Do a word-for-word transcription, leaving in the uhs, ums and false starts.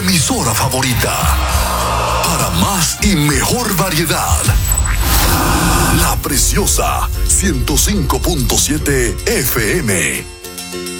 Emisora favorita. Para más y mejor variedad. La Preciosa ciento cinco punto siete F M.